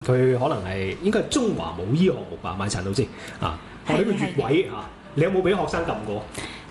佢可能係應該係中華武醫項目吧，買陳老師啊，學呢個越位啊，你有冇俾學生撳過？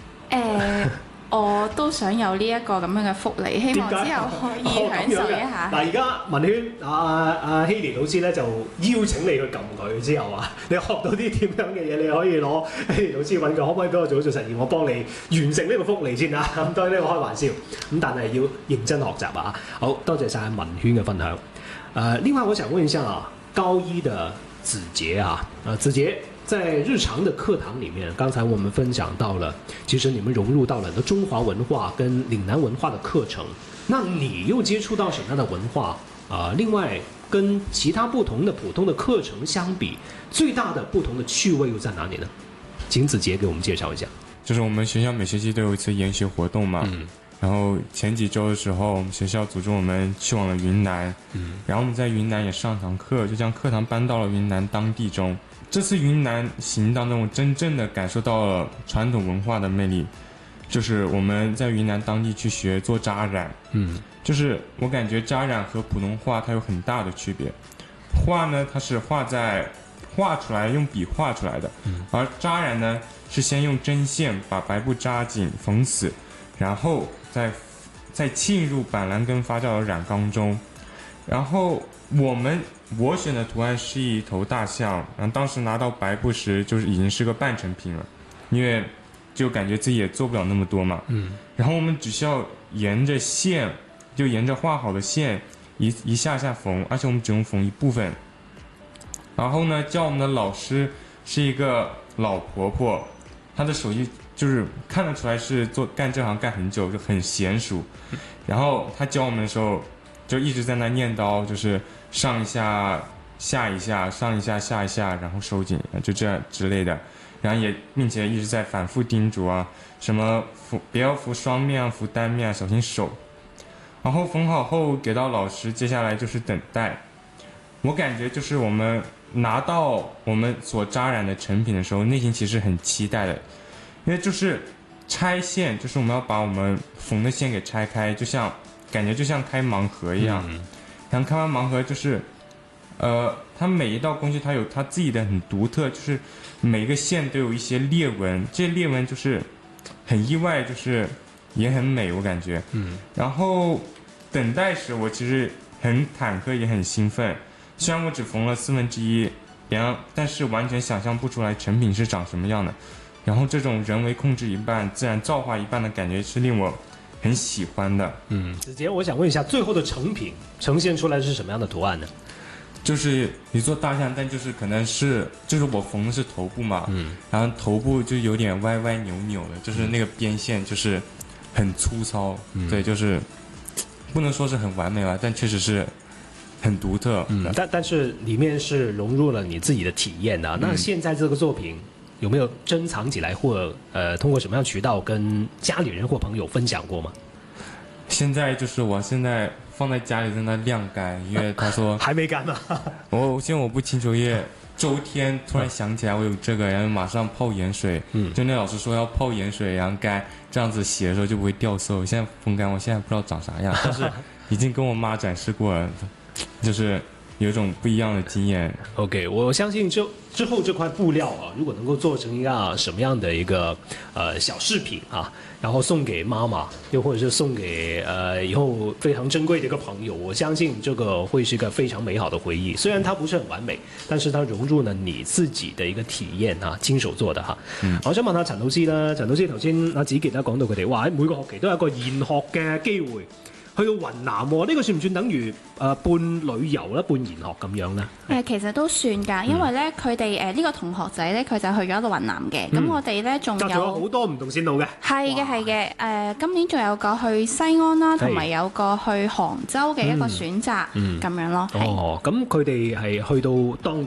我都想有呢一個咁樣嘅福利，希望之後可以享受一下。 嗱，而家文軒阿希蓮老師咧就邀請你去撳佢之後啊，你學到啲點樣嘅嘢，你可以攞希蓮老師揾佢，可唔可以俾我做實驗？我幫你完成呢個福利先啊！咁當然呢個開玩笑，咁但係要認真學習啊！好多謝晒文軒嘅分享。另外我想問一下啊，高一的子傑啊，子傑。在日常的課堂裡面，剛才我們分享到了，其實你們融入到了中華文化跟嶺南文化的課程。那你又接觸到什麼樣的文化？另外跟其他不同的普通的課程相比，最大的不同的趣味又在哪裡呢？請子傑給我們介紹一下。 就是我們學校每學期都有一次研學活動嘛，然後前幾週的時候，我們學校組織我們去往了雲南，然後我們在雲南也上堂課，就將課堂搬到了雲南當地中。這次雲南行當中，我真正的感受到了傳統文化的魅力，就是我們在雲南當地去學做扎染，就是我感覺扎染和普通話它有很大的區別，畫呢它是畫出來用筆畫出來的，而扎染呢是先用針線把白布扎緊縫死，然後再浸入板藍根發酵的染缸中，然後我選的圖案是一頭大象，然後當時拿到白布時就是已經是個半成品了，因為就感覺自己也做不了那麼多嘛，然後我們只需要沿着線，就沿着畫好的線一下下縫，而且我們只用縫一部分。然後呢，教我們的老師是一個老婆婆，她的手藝就是看得出來是幹這行幹很久，就很嫻熟，然後她教我們的時候就一直在那念叨，就是上一下下一下，上一下下一下，然後收緊，就這樣之類的，然後也並且一直在反覆叮囑啊，什麼不要縫雙面啊，縫單面啊，小心手。然後縫好後給到老師，接下來就是等待。我感覺就是我們拿到我們所扎染的成品的時候，內心其實很期待的，因為就是拆線，就是我們要把我們縫的線給拆開，感覺就像開盲盒一樣，然後開完盲盒就是它每一道工序它有它自己的很獨特，就是每個線都有一些裂紋，這些裂紋就是很意外，就是也很美，我感覺。然後等待時我其實很忐忑也很興奮，雖然我只縫了1/4，但是完全想象不出來成品是長什麼樣的。然後這種人為控制一半，自然造化一半的感覺是令我很喜歡的。 子傑，我想問一下，最後的成品呈現出來是什麼樣的圖案呢？ 就是一座大象，但就是可能是就是我縫的是頭部嘛，然後頭部就有點歪歪扭扭的，就是那個邊線就是很粗糙，對，就是不能說是很完美吧，但確實是很獨特。 但是裡面是融入了你自己的體驗的。那現在這個作品有沒有珍藏起來，或通過什麼樣渠道跟家裡人或朋友分享過嗎？ 現在就是我現在放在家裡在那晾乾，因為他說還沒乾嘛。 現在我不清楚，因為周天突然想起來我有這個，然後馬上泡鹽水，就那老師說要泡鹽水然後乾，這樣子洗的時候就不會掉色。我現在風乾，我現在不知道長啥樣，但是已經跟我媽展示過了，就是有一種不一樣的經驗。 OK， 我相信之後這塊布料啊，如果能夠做成一個什麼樣的一個小飾品啊，然後送給媽媽，又或者是送給以後非常珍貴的一個朋友，我相信這個會是一個非常美好的回憶。雖然它不是很完美，但是它融入了你自己的一個體驗啊，親手做的哈。我想問下陳老師啦，陳老師頭先阿子傑都講到佢哋話喺每個學期都有一個研學嘅機會。去到雲南喎，呢個算唔算等於半旅遊啦、半研學咁樣呢？ 其實都算㗎，因為咧佢哋呢個同學仔咧佢就去咗到雲南嘅，咁我哋咧仲有好多唔同線路嘅。係嘅係嘅，今年仲有個去西安啦，同埋有個去杭州嘅一個選擇咁樣咯。 哦，咁佢哋係去到當地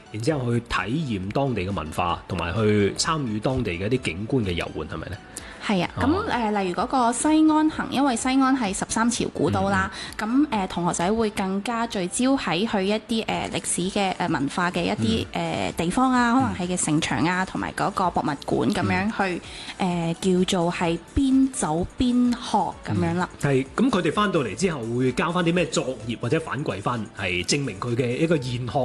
然之後去體驗當地嘅文化，同埋去參與當地嘅一啲景觀嘅遊玩，係咪呢？ 係啊，咁例如嗰個西安行，因為西安係13朝古都啦，咁同學仔會更加聚焦喺去一啲歷史嘅文化嘅一啲地方啊，可能係嘅城牆啊，同埋嗰個博物館咁樣去叫做係邊走邊學咁樣啦。 係，咁佢哋翻到嚟之後會交翻啲咩作業或者反饋翻，係證明佢嘅一個現學